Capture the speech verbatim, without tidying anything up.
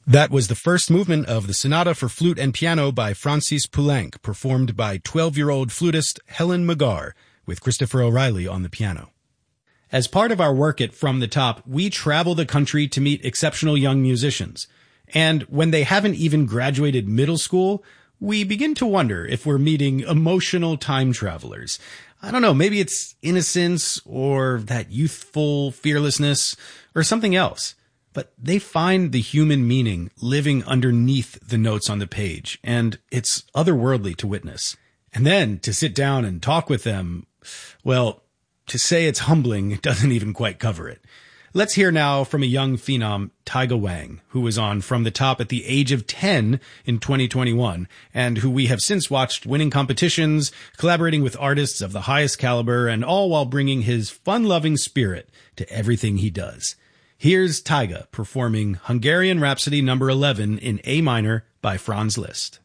That was the first movement of the Sonata for Flute and Piano by Francis Poulenc, performed by twelve-year-old flutist Helen McGarr, with Christopher O'Reilly on the piano. As part of our work at From the Top, we travel the country to meet exceptional young musicians. And when they haven't even graduated middle school, we begin to wonder if we're meeting emotional time travelers. I don't know, maybe it's innocence or that youthful fearlessness or something else. But they find the human meaning living underneath the notes on the page, and it's otherworldly to witness. And then to sit down and talk with them, well, to say it's humbling doesn't even quite cover it. Let's hear now from a young phenom, Taiga Wang, who was on From the Top at the age of ten in twenty twenty-one, and who we have since watched winning competitions, collaborating with artists of the highest caliber, and all while bringing his fun-loving spirit to everything he does. Here's Taiga performing Hungarian Rhapsody number eleven in A minor by Franz Liszt.